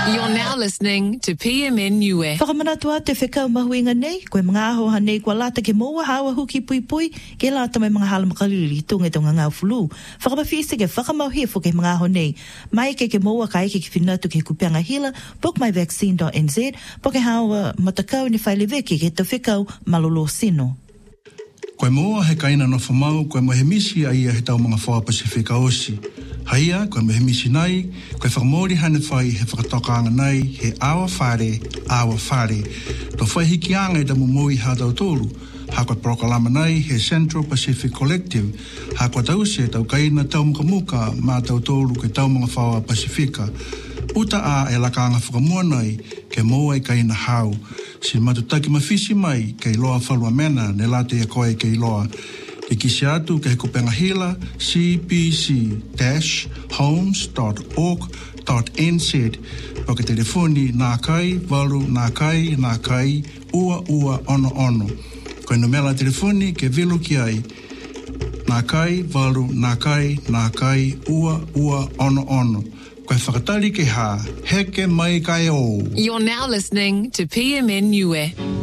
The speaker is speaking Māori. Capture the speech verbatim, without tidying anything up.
You're now listening to P M N U E. Whakamanatua te whekau mahuinga nei, koe mga aho hanei kua lata ke moa hawa huki pui pui, ke lata mai mga hala makaliri tunga tonga ngau fulu. Whakamawhisi ke whakamauhia fo ke mga aho nei, mai ke ke moa ka eke ke whinatu ke kupianga hila, book my vaccine dot n z, po ke hawa matakau ni whaile veki ke te whekau malolo sino. Koe moa he kaina no whamau, koe mo he misi a ia he tau mga whaa Pasifika osi. Haia, koe mo he misi nai, koe whakamori hane whai he whakatokanga nei, he awa whare, awa whare. To whai hiki anga i tamu moi ha tau tolu, ha koe prokalama nei he Central Pacific Collective, ha koe tau se tau kaina tau muka muka ma tau tolu ke tau mga whaa Pasifika. Uta a e lakanga whakamua nei, ke moa i kaina hau. Si matutaki mawhisi mai kei loa whalua mena ne late e koe kei loa. E kisi atu kei kupenga hila c p c dash homes dot org dot n z. Poke telefoni nā kai, walu nā kai, nā kai, ua ua ono ono. Koe numela telefoni ke vilu ki ai. Nā kai, walu nā kai, nā kai, ua ua ono ono. Koe whakatari ke ha, heke mai kai o. You're now listening to P M N U E.